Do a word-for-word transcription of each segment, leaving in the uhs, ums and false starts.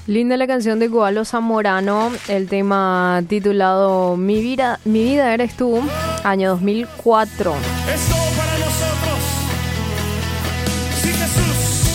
Linda la canción de Gualo Zamorano, el tema titulado Mi vida, mi vida eres tú, año dos mil cuatro. Es todo para nosotros. Sí, Jesús.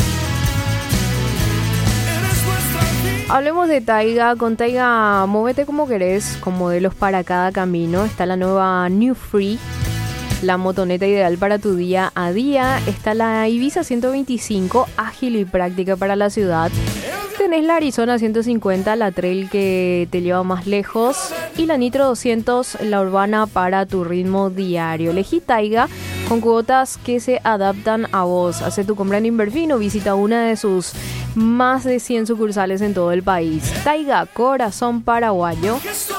Eres nuestra vida. Hablemos de Taiga. Con Taiga, móvete como querés, con modelos para cada camino. Está la nueva New Free, la motoneta ideal para tu día a día. Está la Ibiza ciento veinticinco, ágil y práctica para la ciudad. Tenés la Arizona ciento cincuenta, la trail que te lleva más lejos. Y la Nitro doscientos, la urbana para tu ritmo diario. Elegí Taiga con cuotas que se adaptan a vos. Hace tu compra en Inverfino, visita una de sus más de cien sucursales en todo el país. Taiga, corazón paraguayo.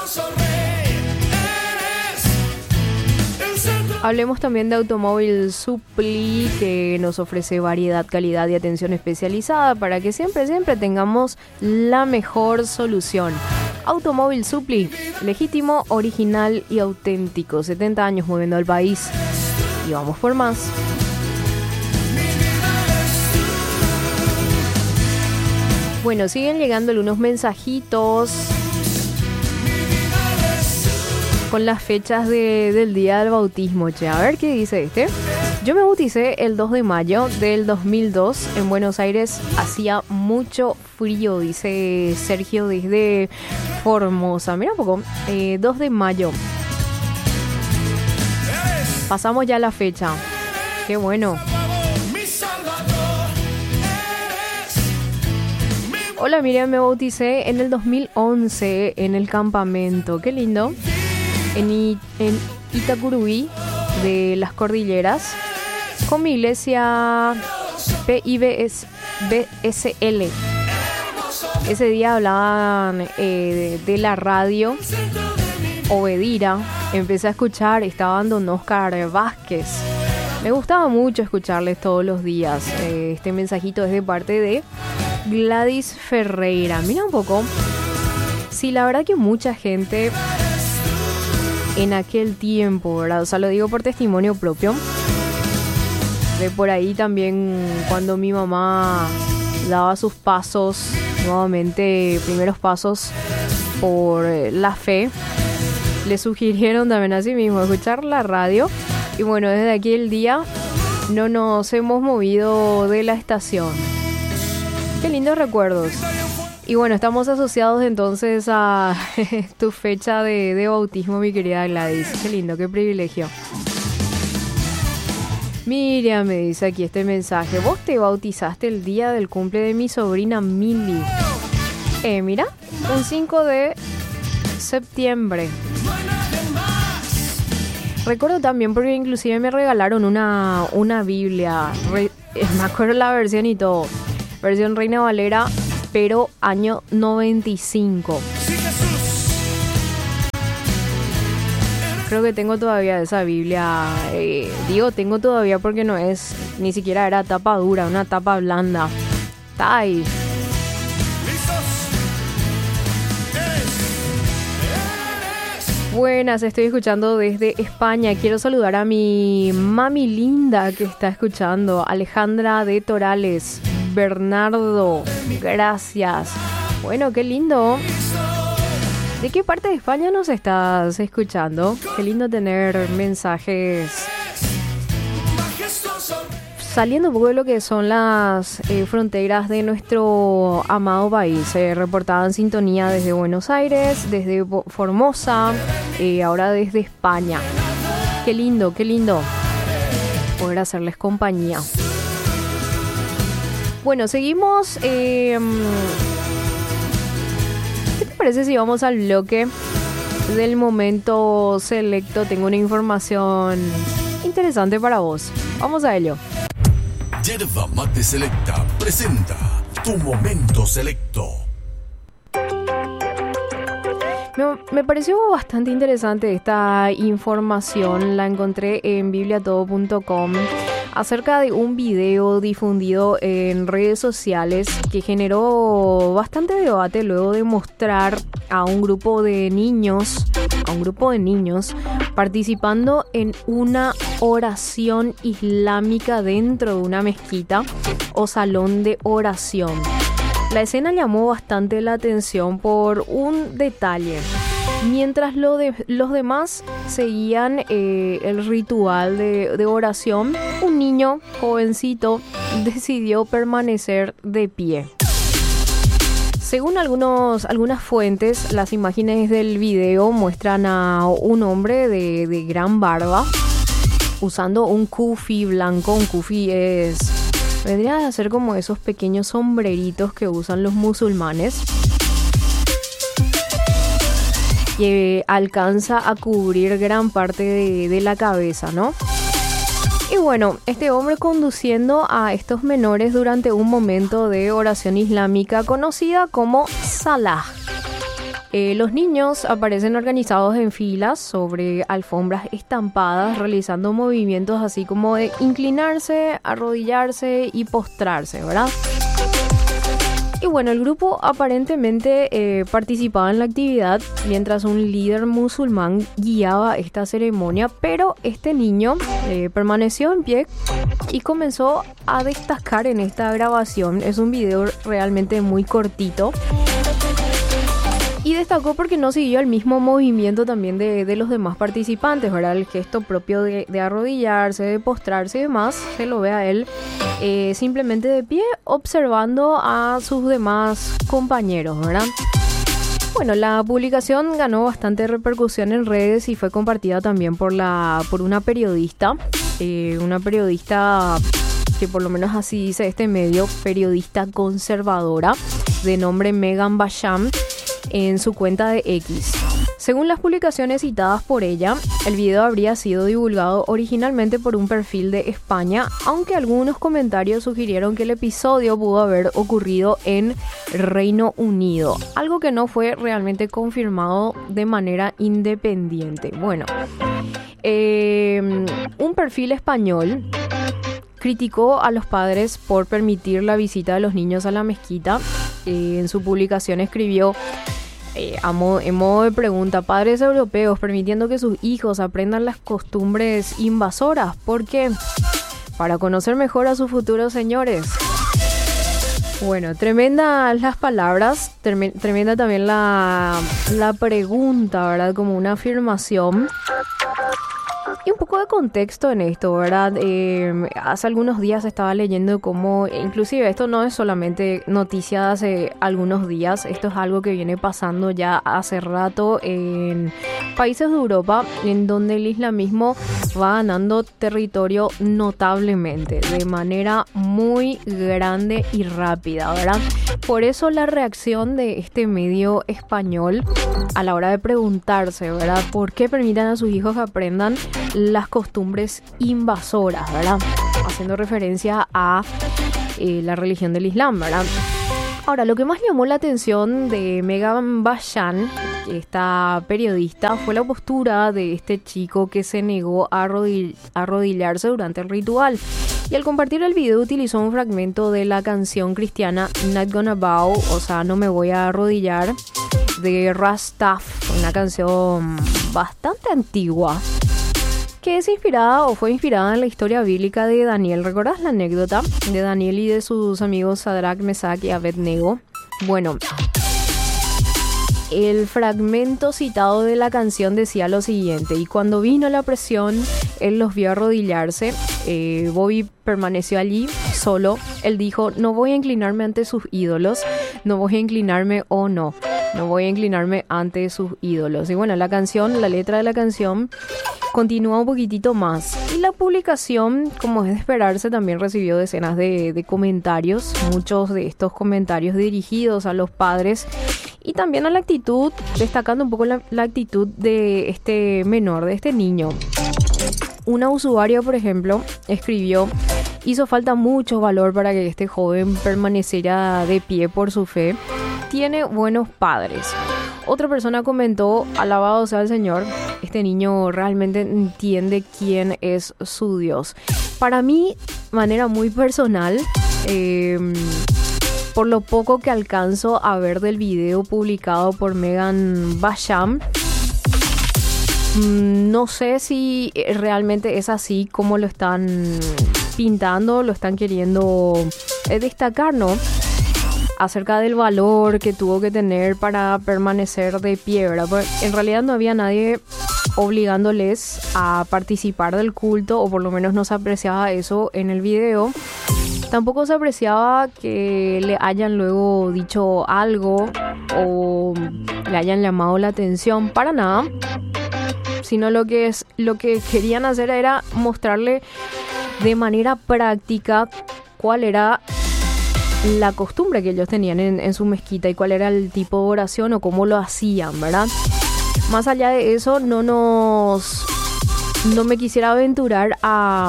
Hablemos también de Automóvil Supply, que nos ofrece variedad, calidad y atención especializada para que siempre, siempre tengamos la mejor solución. Automóvil Supply, legítimo, original y auténtico. setenta años moviendo al país. Y vamos por más. Bueno, siguen llegando algunos mensajitos con las fechas de, del día del bautismo, che. A ver qué dice este. Yo me bauticé el dos de mayo del dos mil dos en Buenos Aires. Hacía mucho frío, dice Sergio desde Formosa. Mira un poco, eh, dos de mayo. Pasamos ya la fecha. Qué bueno. Hola Miriam, me bauticé en el dos mil once en el campamento. Qué lindo. En, I, en Itacurubí de las Cordilleras, con mi iglesia P I B S L. Ese día hablaban eh, de, de la radio Obedira. Empecé a escuchar, estaba Don Oscar Vázquez. Me gustaba mucho escucharles todos los días. Eh, este mensajito es de parte de Gladys Ferreira. Mira un poco. Sí, la verdad que mucha gente en aquel tiempo, ¿verdad? O sea, lo digo por testimonio propio. De por ahí también cuando mi mamá daba sus pasos, nuevamente primeros pasos por la fe, le sugirieron también a sí mismo escuchar la radio. Y bueno, desde aquel día no nos hemos movido de la estación. Qué lindos recuerdos. Y bueno, estamos asociados entonces a tu fecha de, de bautismo, mi querida Gladys. Qué lindo, qué privilegio. Miriam, me dice aquí este mensaje. Vos te bautizaste el día del cumple de mi sobrina Mili. Eh, mira, un cinco de septiembre. Recuerdo también porque inclusive me regalaron una, una Biblia. Re, me acuerdo la versión y todo. Versión Reina Valera, pero año noventa y cinco. Creo que tengo todavía esa Biblia. Eh, digo, tengo todavía porque no es, ni siquiera era tapa dura, una tapa blanda. Está ahí. Buenas, estoy escuchando desde España. Quiero saludar a mi mami linda que está escuchando, Alejandra de Torales. Bernardo, gracias. Bueno, qué lindo. ¿De qué parte de España nos estás escuchando? Qué lindo tener mensajes saliendo un poco de lo que son las eh, fronteras de nuestro amado país. Eh, reportaban sintonía desde Buenos Aires, desde Formosa, eh, ahora desde España. Qué lindo, qué lindo poder hacerles compañía. Bueno, seguimos. Eh, ¿Qué te parece si vamos al bloque del momento selecto? Tengo una información interesante para vos. Vamos a ello. Yerba Mate Selecta presenta tu momento selecto. Me, me pareció bastante interesante esta información. La encontré en biblia todo punto com. Acerca de un video difundido en redes sociales que generó bastante debate luego de mostrar a un grupo de niños, a un grupo de niños participando en una oración islámica dentro de una mezquita o salón de oración. La escena llamó bastante la atención por un detalle. Mientras lo de, los demás seguían eh, el ritual de, de oración, un niño jovencito decidió permanecer de pie. Según algunos, algunas fuentes, las imágenes del video muestran a un hombre de, de gran barba usando un kufi blanco. Un kufi es... vendría a ser como esos pequeños sombreritos que usan los musulmanes, que alcanza a cubrir gran parte de, de la cabeza, ¿no? Y bueno, este hombre conduciendo a estos menores durante un momento de oración islámica conocida como Salah. Eh, los niños aparecen organizados en filas sobre alfombras estampadas, realizando movimientos así como de inclinarse, arrodillarse y postrarse, ¿verdad? Y bueno, el grupo aparentemente eh, participaba en la actividad mientras un líder musulmán guiaba esta ceremonia, pero este niño eh, permaneció en pie y comenzó a destacar en esta grabación. Es un video realmente muy cortito. Y destacó porque no siguió el mismo movimiento también de, de los demás participantes, ¿verdad? El gesto propio de, de arrodillarse, de postrarse y demás, se lo ve a él eh, simplemente de pie, observando a sus demás compañeros, ¿verdad? Bueno, la publicación ganó bastante repercusión en redes y fue compartida también por, la, por una periodista, eh, una periodista que por lo menos así dice este medio, periodista conservadora, de nombre Megan Basham, en su cuenta de X. Según las publicaciones citadas por ella, el video habría sido divulgado originalmente por un perfil de España, aunque algunos comentarios sugirieron que el episodio pudo haber ocurrido en Reino Unido, algo que no fue realmente confirmado de manera independiente. Bueno, eh, un perfil español criticó a los padres por permitir la visita de los niños a la mezquita. Eh, en su publicación escribió eh, a modo, en modo de pregunta: padres europeos permitiendo que sus hijos aprendan las costumbres invasoras. ¿Por qué? Para conocer mejor a sus futuros señores. Bueno, tremendas las palabras, trem- tremenda también la, la pregunta, ¿verdad? Como una afirmación. Y un poco de contexto en esto, ¿verdad? Eh, hace algunos días estaba leyendo cómo, inclusive esto no es solamente noticia de hace algunos días, esto es algo que viene pasando ya hace rato en países de Europa, en donde el islamismo va ganando territorio notablemente, de manera muy grande y rápida, ¿verdad? Por eso la reacción de este medio español a la hora de preguntarse, ¿verdad? ¿Por qué permitan a sus hijos que aprendan las costumbres invasoras, ¿verdad? Haciendo referencia a eh, la religión del Islam, ¿verdad? Ahora, lo que más llamó la atención de Megan Basham, esta periodista, fue la postura de este chico que se negó a arrodill- a arrodillarse durante el ritual. Y al compartir el video utilizó un fragmento de la canción cristiana Not Gonna Bow, o sea, no me voy a arrodillar, de Rastaf, una canción bastante antigua, que es inspirada o fue inspirada en la historia bíblica de Daniel. ¿Recordás la anécdota de Daniel y de sus amigos Sadrach, Mesach y Abednego? Bueno, el fragmento citado de la canción decía lo siguiente: y cuando vino la presión, él los vio arrodillarse. Eh, Bobby permaneció allí solo. Él dijo: no voy a inclinarme ante sus ídolos, no voy a inclinarme o oh, no. No voy a inclinarme ante sus ídolos. Y bueno, la canción, la letra de la canción continúa un poquitito más. Y la publicación, como es de esperarse, también recibió decenas de, de comentarios. Muchos de estos comentarios dirigidos a los padres y también a la actitud, destacando un poco la, la actitud de este menor, de este niño. Una usuaria, por ejemplo, escribió: hizo falta mucho valor para que este joven permaneciera de pie por su fe. Tiene buenos padres. Otra persona comentó: alabado sea el Señor, este niño realmente entiende quién es su Dios. Para mí, de manera muy personal, eh, por lo poco que alcanzo a ver del video publicado por Megan Basham, no sé si realmente es así como lo están pintando, lo están queriendo destacar, ¿no? acerca del valor que tuvo que tener para permanecer de pie, ¿verdad? Porque en realidad no había nadie obligándoles a participar del culto, o por lo menos no se apreciaba eso en el video. Tampoco se apreciaba que le hayan luego dicho algo o le hayan llamado la atención, para nada. Sino lo que es lo que querían hacer era mostrarle de manera práctica cuál era la costumbre que ellos tenían en, en su mezquita y cuál era el tipo de oración o cómo lo hacían, ¿verdad? Más allá de eso, no nos no me quisiera aventurar a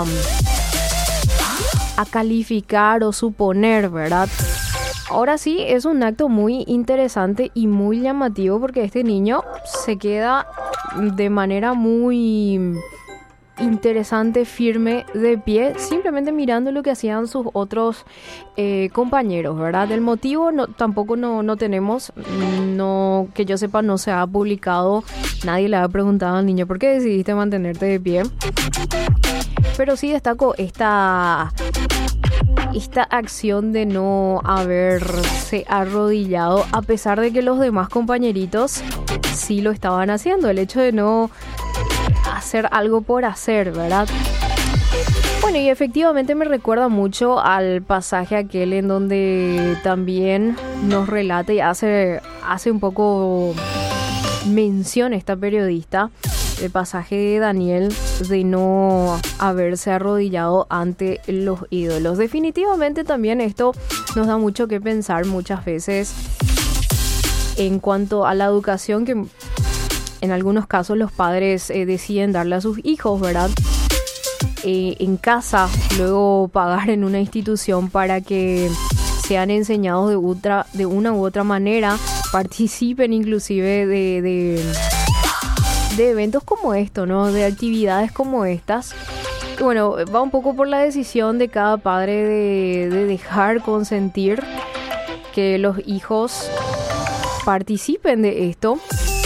a calificar o suponer, ¿verdad? Ahora sí, es un acto muy interesante y muy llamativo porque este niño se queda de manera muy interesante, firme, de pie, simplemente mirando lo que hacían sus otros eh, compañeros, ¿verdad? El motivo no, tampoco no, no tenemos, no, que yo sepa, no se ha publicado, nadie le ha preguntado al niño por qué decidiste mantenerte de pie. Pero sí destaco esta, esta acción de no haberse arrodillado, a pesar de que los demás compañeritos sí lo estaban haciendo. El hecho de no hacer algo por hacer, ¿verdad? Bueno, y efectivamente me recuerda mucho al pasaje aquel en donde también nos relata y hace, hace un poco mención esta periodista, el pasaje de Daniel, de no haberse arrodillado ante los ídolos. Definitivamente también esto nos da mucho que pensar muchas veces en cuanto a la educación que en algunos casos los padres eh, deciden darle a sus hijos, ¿verdad? Eh, en casa, luego pagar en una institución para que sean enseñados de, otra, de una u otra manera, participen inclusive de... de de eventos como esto, ¿no? De actividades como estas. Y bueno, va un poco por la decisión de cada padre de, de dejar consentir que los hijos participen de esto.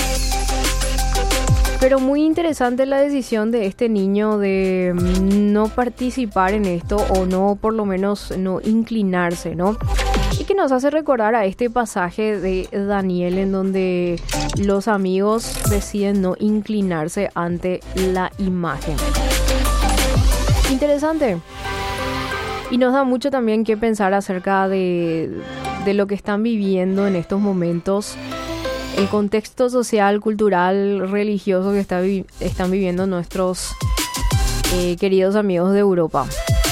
Pero muy interesante la decisión de este niño de no participar en esto, o no, por lo menos no inclinarse, ¿no? Y que nos hace recordar a este pasaje de Daniel en donde los amigos deciden no inclinarse ante la imagen. Interesante. Y nos da mucho también que pensar acerca de, de lo que están viviendo en estos momentos, el contexto social, cultural, religioso que está vi- están viviendo nuestros eh, queridos amigos de Europa.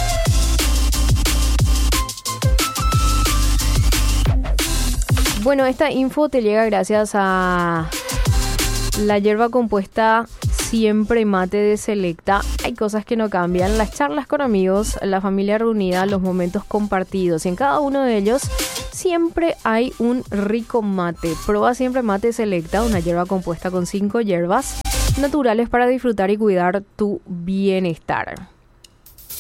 Bueno, esta info te llega gracias a la hierba compuesta Siempre Mate de Selecta. Hay cosas que no cambian, las charlas con amigos, la familia reunida, los momentos compartidos, y en cada uno de ellos siempre hay un rico mate. Prueba Siempre Mate Selecta, una hierba compuesta con cinco hierbas naturales para disfrutar y cuidar tu bienestar.